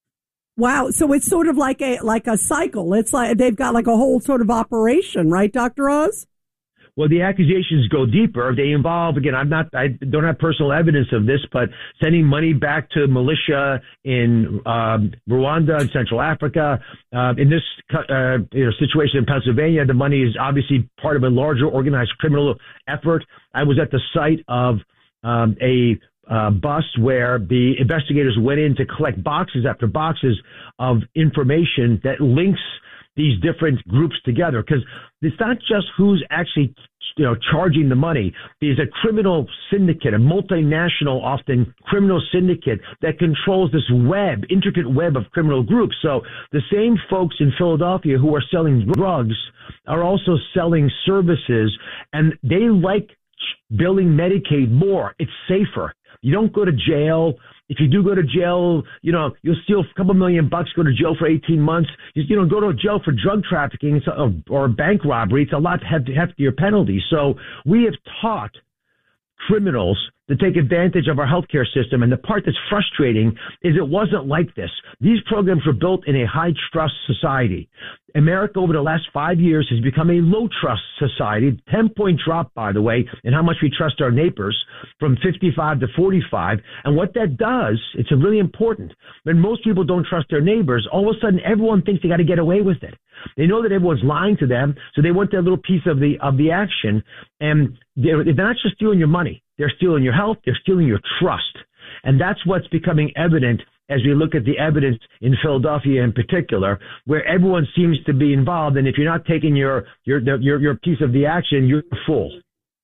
Wow. So it's sort of like a cycle. It's like they've got like a whole sort of operation, right, Dr. Oz? Well, the accusations go deeper. They involve, again, I don't have personal evidence of this, but sending money back to militia in Rwanda and Central Africa. In this situation in Pennsylvania, the money is obviously part of a larger organized criminal effort. I was at the site of a bus where the investigators went in to collect boxes after boxes of information that links these different groups together, because it's not just who's actually charging the money. There's a criminal syndicate, a multinational, often criminal syndicate that controls this intricate web of criminal groups. So the same folks in Philadelphia who are selling drugs are also selling services, and they like billing Medicaid more. It's safer. You don't go to jail. If you do go to jail, you'll steal a couple $1 million, go to jail for 18 months. Go to jail for drug trafficking or bank robbery. It's a lot heftier penalty. So we have taught criminals to take advantage of our healthcare system. And the part that's frustrating is it wasn't like this. These programs were built in a high trust society. America over the last 5 years has become a low trust society. 10-point drop, by the way, in how much we trust our neighbors from 55 to 45. And what that does, it's really important. When most people don't trust their neighbors, all of a sudden everyone thinks they got to get away with it. They know that everyone's lying to them, so they want their little piece of the action. And they're not just stealing your money. They're stealing your health. They're stealing your trust. And that's what's becoming evident as we look at the evidence in Philadelphia in particular, where everyone seems to be involved. And if you're not taking your piece of the action, you're a fool.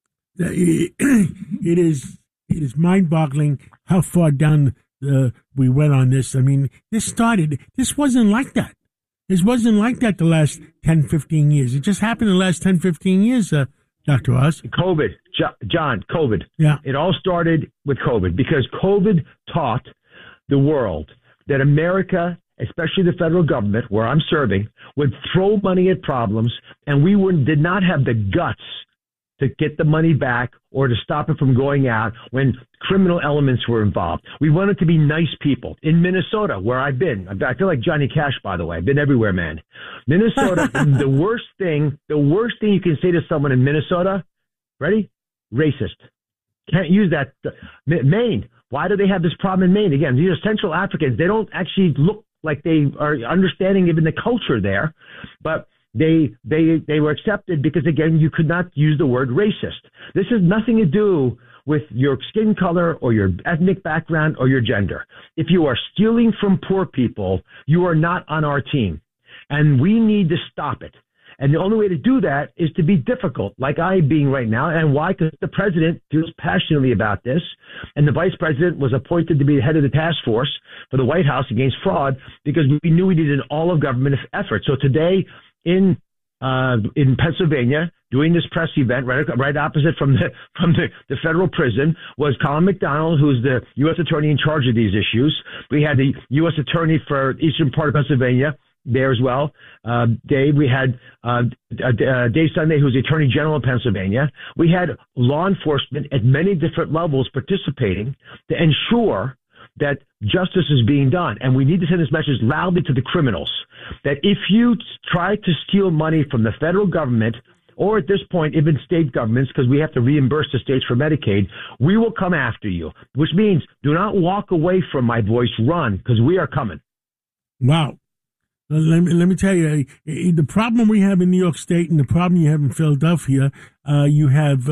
It is mind-boggling how far down we went on this. I mean, this wasn't like that. This wasn't like that the last 10, 15 years. It just happened in the last 10, 15 years, Dr. Oz. COVID, John, COVID. Yeah. It all started with COVID because COVID taught the world that America, especially the federal government, where I'm serving, would throw money at problems, and we did not have the guts to get the money back or to stop it from going out when criminal elements were involved. We wanted to be nice people. In Minnesota, where I've been, I feel like Johnny Cash, by the way. I've been everywhere, man. Minnesota, the worst thing you can say to someone in Minnesota, ready? Racist. Can't use that. Maine. Why do they have this problem in Maine? Again, these are Central Africans. They don't actually look like they are understanding even the culture there, but they were accepted because, again, you could not use the word racist. This has nothing to do with your skin color or your ethnic background or your gender. If you are stealing from poor people, you are not on our team, and we need to stop it. And the only way to do that is to be difficult, like I'm being right now. And why? Because the president feels passionately about this, and the vice president was appointed to be the head of the task force for the White House against fraud because we knew we needed an all-of-government effort. So today in Pennsylvania, doing this press event right opposite from the federal prison was Colin McDonald, who's the U.S. attorney in charge of these issues. We had the U.S. attorney for eastern part of Pennsylvania there as well, Dave. We had Dave Sunday, who's the Attorney General of Pennsylvania. We had law enforcement at many different levels participating to ensure that justice is being done. And we need to send this message loudly to the criminals that if you try to steal money from the federal government, or at this point, even state governments, because we have to reimburse the states for Medicaid, we will come after you, which means do not walk away from my voice, run, because we are coming. Wow. Let me tell you, the problem we have in New York State and the problem you have in Philadelphia, you have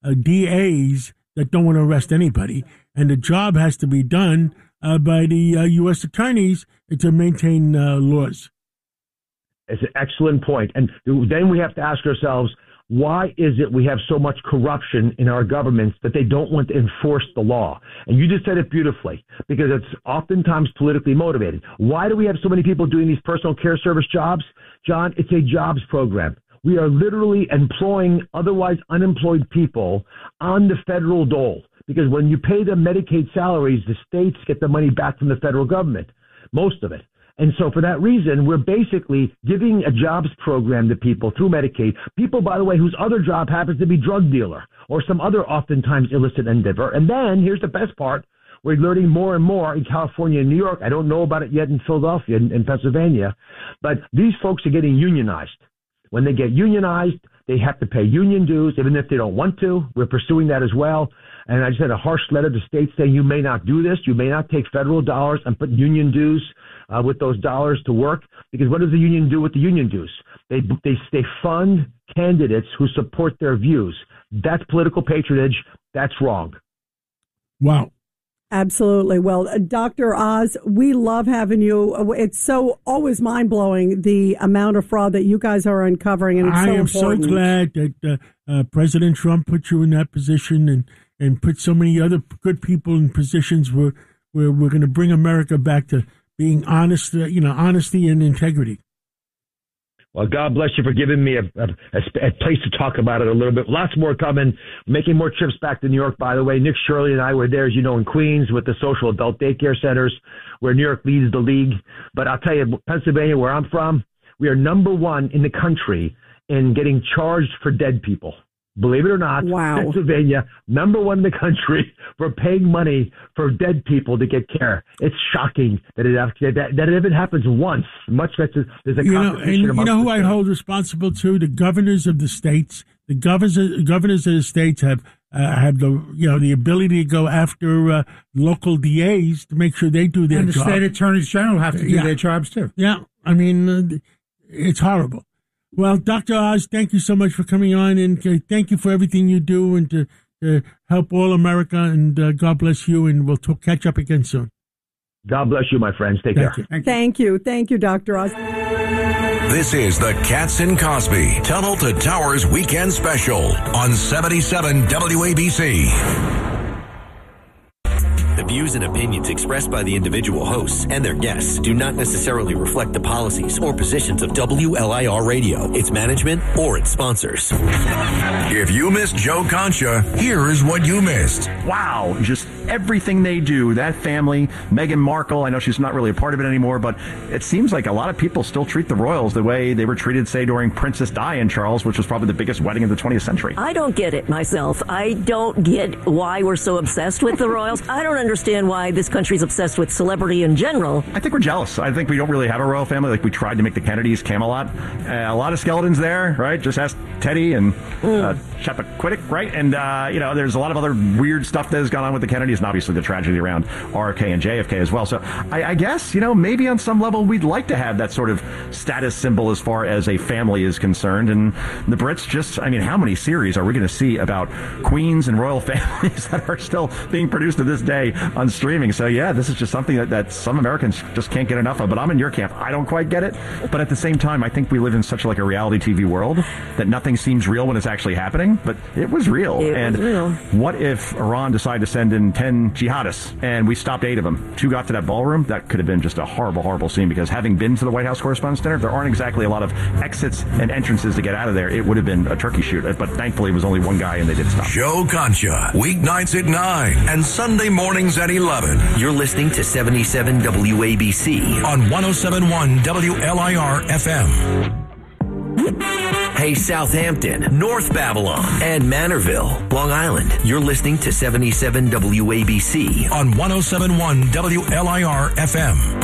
DAs that don't want to arrest anybody, and the job has to be done by the U.S. attorneys to maintain laws. It's an excellent point. And then we have to ask ourselves, why is it we have so much corruption in our governments that they don't want to enforce the law? And you just said it beautifully, because it's oftentimes politically motivated. Why do we have so many people doing these personal care service jobs? John, it's a jobs program. We are literally employing otherwise unemployed people on the federal dole, because when you pay them Medicaid salaries, the states get the money back from the federal government, most of it. And so for that reason, we're basically giving a jobs program to people through Medicaid, people, by the way, whose other job happens to be drug dealer or some other oftentimes illicit endeavor. And then here's the best part. We're learning more and more in California and New York. I don't know about it yet in Philadelphia and Pennsylvania, but these folks are getting unionized. When they get unionized, they have to pay union dues, even if they don't want to. We're pursuing that as well. And I just had a harsh letter to states saying you may not do this. You may not take federal dollars and put union dues with those dollars to work. Because what does the union do with the union dues? They fund candidates who support their views. That's political patronage. That's wrong. Wow. Absolutely. Well, Dr. Oz, we love having you. It's so always mind-blowing, the amount of fraud that you guys are uncovering, and it's I so am important. so glad that President Trump put you in that position and put so many other good people in positions where we're going to bring America back to being honest, honesty and integrity. Well, God bless you for giving me a place to talk about it a little bit. Lots more coming. Making more trips back to New York, by the way. Nick Shirley and I were there, as you know, in Queens with the social adult daycare centers where New York leads the league. But I'll tell you, Pennsylvania, where I'm from, we are number one in the country in getting charged for dead people. Believe it or not, Pennsylvania, number one in the country for paying money for dead people to get care. It's shocking that it even happens once, much less there's a competition. You know who I hold responsible to? The governors of the states. The governors of the states have the ability to go after local DAs to make sure they do their job. And the state attorneys general have to do their jobs too. Yeah, I mean, it's horrible. Well, Dr. Oz, thank you so much for coming on, and thank you for everything you do and to help all America, and God bless you, and we'll catch up again soon. God bless you, my friends. Take care. Thank you. Thank you, Dr. Oz. This is the Katz and Cosby Tunnel to Towers Weekend Special on 77 WABC. The views and opinions expressed by the individual hosts and their guests do not necessarily reflect the policies or positions of WLIR Radio, its management, or its sponsors. If you missed Joe Concha, here is what you missed. Wow, just everything they do, that family, Meghan Markle, I know she's not really a part of it anymore, but it seems like a lot of people still treat the royals the way they were treated, say, during Princess Di and Charles, which was probably the biggest wedding of the 20th century. I don't get it myself. I don't get why we're so obsessed with the royals. I don't understand why this country's obsessed with celebrity in general. I think we're jealous. I think we don't really have a royal family like we tried to make the Kennedys, Camelot. A lot of skeletons there, right? Just ask Teddy and Chappaquiddick, right? And, there's a lot of other weird stuff that has gone on with the Kennedys, and obviously the tragedy around RFK and JFK as well. So I guess, maybe on some level we'd like to have that sort of status symbol as far as a family is concerned. And the Brits how many series are we going to see about queens and royal families that are still being produced to this day on streaming? So yeah, this is just something that some Americans just can't get enough of. But I'm in your camp. I don't quite get it. But at the same time, I think we live in such like a reality TV world that nothing seems real when it's actually happening. But it was real. It was real. What if Iran decided to send in 10 jihadists and we stopped 8 of them? 2 got to that ballroom. That could have been just a horrible, horrible scene, because having been to the White House Correspondents' Dinner, there aren't exactly a lot of exits and entrances to get out of there. It would have been a turkey shoot. But thankfully, it was only one guy and they did stop. Joe Concha, weeknights at 9 and Sunday mornings at 11. You're listening to 77 WABC on 107.1 WLIR FM. Hey, Southampton, North Babylon, and Manorville, Long Island. You're listening to 77 WABC on 107.1 WLIR FM.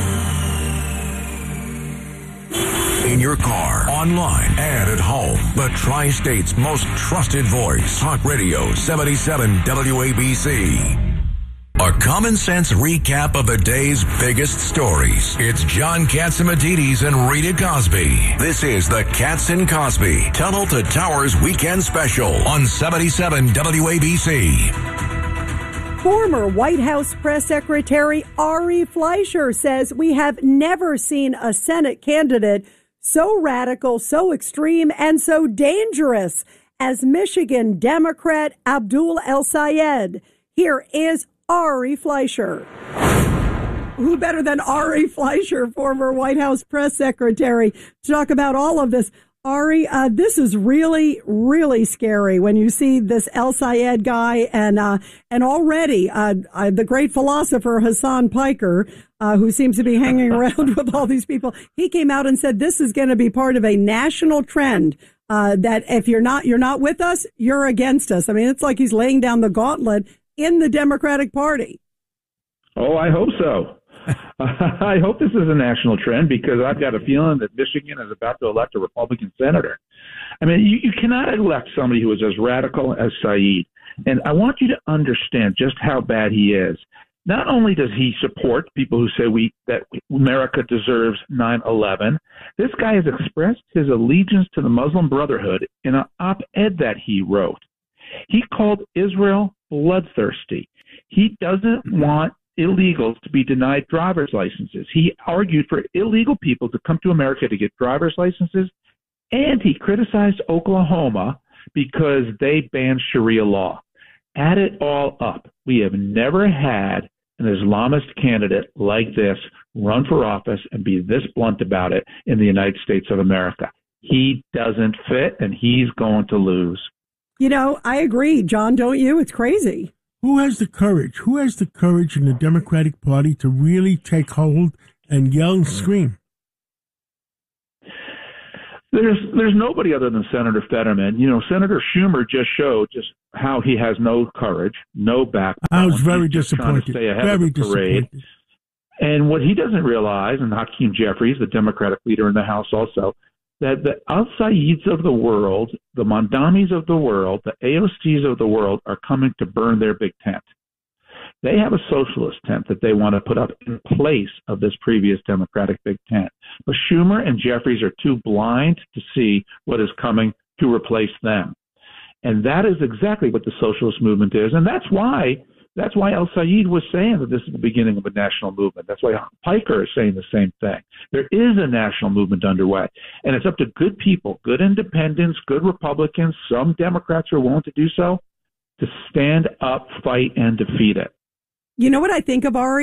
In your car, online, and at home. The Tri-State's most trusted voice. Talk Radio 77 WABC. A common sense recap of the day's biggest stories. It's John Catsimatidis and Rita Cosby. This is the Katz and Cosby Tunnel to Towers Weekend Special on 77 WABC. Former White House Press Secretary Ari Fleischer says we have never seen a Senate candidate so radical, so extreme, and so dangerous as Michigan Democrat Abdul El-Sayed. Here is Ari Fleischer. Who better than Ari Fleischer, former White House press secretary, to talk about all of this? Ari, this is really, really scary when you see this El-Sayed guy and already the great philosopher Hassan Piker, who seems to be hanging around with all these people. He came out and said this is going to be part of a national trend. That if you're not with us, you're against us. I mean, it's like he's laying down the gauntlet in the Democratic Party. Oh, I hope so. I hope this is a national trend, because I've got a feeling that Michigan is about to elect a Republican senator. I mean, you cannot elect somebody who is as radical as Saeed. And I want you to understand just how bad he is. Not only does he support people who say that America deserves 9/11, this guy has expressed his allegiance to the Muslim Brotherhood in an op-ed that he wrote. He called Israel bloodthirsty. He doesn't want illegals to be denied driver's licenses. He argued for illegal people to come to America to get driver's licenses, and he criticized Oklahoma because they banned Sharia law. Add it all up. We have never had an Islamist candidate like this run for office and be this blunt about it in the United States of America. He doesn't fit, and he's going to lose. You know, I agree, John, don't you? It's crazy. Who has the courage? Who has the courage in the Democratic Party to really take hold and yell and scream? There's nobody other than Senator Fetterman. You know, Senator Schumer just showed just how he has no courage, no backbone. I was very disappointed. Stay ahead of the parade. And what he doesn't realize, and Hakeem Jeffries, the Democratic leader in the House also, that the Al-Sayeds of the world, the Mondamis of the world, the AOCs of the world are coming to burn their big tent. They have a socialist tent that they want to put up in place of this previous Democratic big tent. But Schumer and Jeffries are too blind to see what is coming to replace them. And that is exactly what the socialist movement is. And that's why Al-Sayed was saying that this is the beginning of a national movement. That's why Piker is saying the same thing. There is a national movement underway. And it's up to good people, good independents, good Republicans, some Democrats are willing to do so, to stand up, fight, and defeat it. You know what I think of, Ari?